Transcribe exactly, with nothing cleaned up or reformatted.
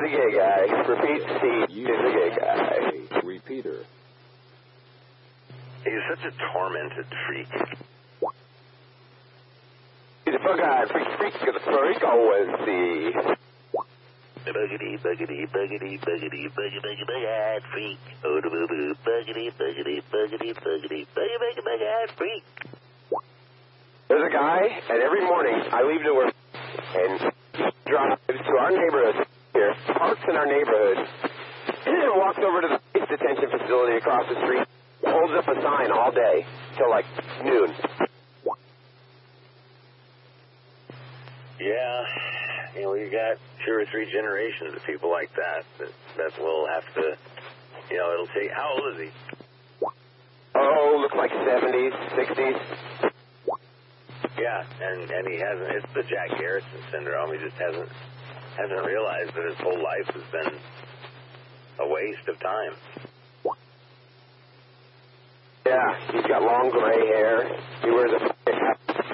a gay guy. Repeat, Steve is a gay guy. Repeater. He's such a tormented freak. He's a bug-eyed freak, freak of the frequency. Buggity, buggity, buggity, buggity, buggy, buggy, bug-eyed freak. Oh, the boo-boo, buggity, buggity, buggity, buggity, buggy, buggy, bug-eyed freak. There's a guy, and every morning I leave to work, and he drives to our neighborhood here, parks in our neighborhood, and walks over to the police detention facility across the street, holds up a sign all day till like noon. Yeah, you know, we got two or three generations of people like that that, that will have to, you know, it'll take, how old is he? Oh, looks like seventies, sixties. Yeah, and, and he hasn't, it's the Jack Garrison syndrome. He just hasn't, hasn't realized that his whole life has been a waste of time. Yeah, he's got long gray hair. He wears a hat